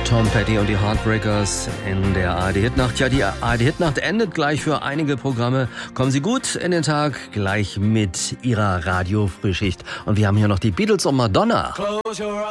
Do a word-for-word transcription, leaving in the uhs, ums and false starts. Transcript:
Tom Petty und die Heartbreakers in der A R D-Hitnacht. Ja, die A R D-Hitnacht endet gleich für einige Programme. Kommen Sie gut in den Tag, gleich mit Ihrer Radio-Frühschicht. Und wir haben hier noch die Beatles und Madonna.